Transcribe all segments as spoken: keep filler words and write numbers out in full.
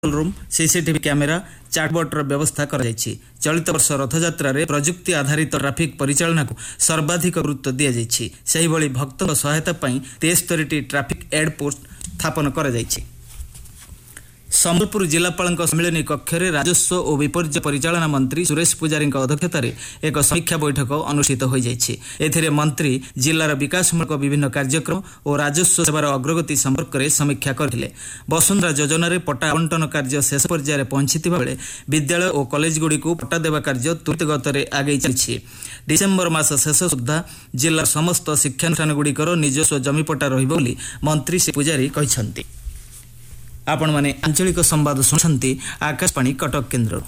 Room CCTV camera चाटबोर्डर व्यवस्था कराଯାଇଛି। चलित वर्ष रथयात्रा रे प्रजुक्ति आधारित ट्राफिक परिचालना को सर्वाधिक गुरुत्व दिया जाइछि। सेहि भली भक्तक सहायता पई तेस्तरी टी ट्राफिक एड पोस्ट स्थापन कराଯାଇଛି। संबलपुर जिलापाल सम्मिलनी कक्ष में राजस्व और विपर्य परिचालना मंत्री सुरेश पुजारी अध्यक्षतार एक समीक्षा बैठक अनुष्ठित हो जाए। मंत्री जिलार विकासमूलक विभिन्न कार्यक्रम और राजस्व सेवार अग्रगति संपर्क में समीक्षा करथिले। वसुंधरा योजन पट्टा आवंटन कार्य शेष पर्यायर पहुंचीथिबा बेले विद्यालय और कॉलेजगुड़िक पट्टा देवा कार्य त्वरित गति आगे चली। डिसेम्बर मास शेष सुधा जिलार समस्त शिक्षानुष्ठानगुड़िकर निजस्व जमीपट्टा रहिबो बोली मंत्री श्री पुजारी कहिसंती। आपण माने आंचलिक संवाद सुनछंती आकाशवाणी कटक केन्द्र।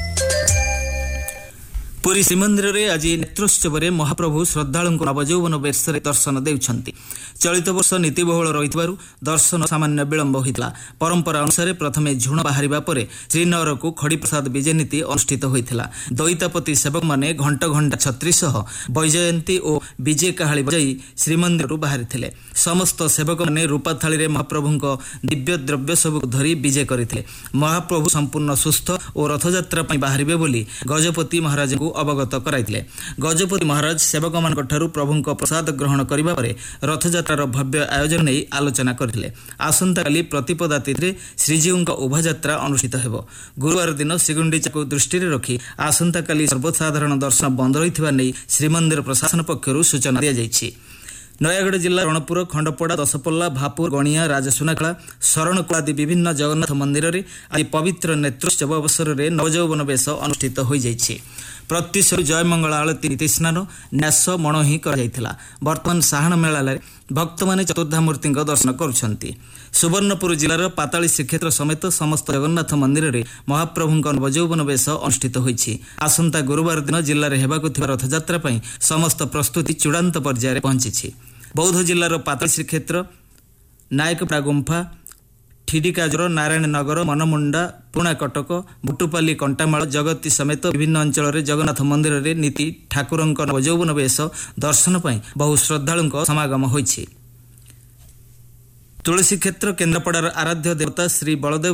पुरी श्रीमंदिर रे आज नेत्रोत्सव रे महाप्रभु श्रद्धालु नवजौवन बेश दर्शन देउछंती। चलित वर्ष नीतिबहुल रहितबारु दर्शन सामान्य विलंब होइतला। परंपरा अनुसार प्रथमे झुण बाहरिबा परे श्रीनगर को खड़ी प्रसाद विजय नीति अनुष्ठित होइतला। दैतापति सेवक माने घंटा घंटा छत्री सह वैजयंती और विजय काहाली बजाई श्रीमंदिर बाहरिथिले। समस्त सेवक माने रूपा थाली रे महाप्रभुଙ୍କ दिव्य द्रव्य सब धरी विजय करिथिले। महाप्रभु संपूर्ण सुस्थ और रथयात्रा पई बाहरिबे बोली गजपति महाराज को अवगत कराइथिले। गजपति महाराज सेवक मानक ठारू प्रभुଙ୍କ प्रसाद ग्रहण करिबा परे रथयात्रार भव्य आयोजन नै आलोचना करथिले। आसंता काली प्रतिपदा तिथि श्रीजीउଙ୍କ उभायात्रा अनुष्ठित हेबो। गुरुवार दिन श्रीगुंडीचा को दृष्टि रे रखी आसंता काली सर्वसाधारण दर्शन बंद रहिथिबा नै श्रीमंदिर प्रशासन पक्षरु सूचना दिया जायछि। नयागढ़ जिला रणपुर खंडपड़ा दशपल्ला भापुर गणिया राजसुनाखला शरणकुल आदि विभिन्न जगन्नाथ मंदिर रे आज पवित्र नेत्रोत्सव अवसर में नवजौवन बेश अनुष्ठित हो जाइछि। प्रत्युषर जयमंगल आलती नीति स्नान न्यास मणहि कराइथिला। वर्तमान साहाण मेला भक्त माने चतुर्धामूर्ति दर्शन करुछंती। सुवर्णपुर जिलार पाताली श्रीक्षेत्र समेत समस्त जगन्नाथ मंदिर रे महाप्रभुଙ୍କ नवजौवन बेश अनुष्ठित होइछि। आसंता गुरुवार दिन जिल्ला रे हेबाकु थिबा रथयात्रा पई समस्त प्रस्तुति चूड़ांत पर्यायर पहुंचिछि। बौद्ध जिलार पाताली श्रीक्षेत्र नायकपड़ा गुंफा ठिडिकाजर नारायण नगर मनमुंडा पुणा कटक बुटुपाली कंटामाल जगती समेत विभिन्न अंचल रे जगन्नाथ मंदिर रे नीति ठाकुरଙ୍କ नवजौवन बेश दर्शन पई बहु श्रद्धालुଙ୍କ समागम होइछि। तुलसी क्षेत्र केन्द्रापड़ार आराध्य देवता श्री बलदेव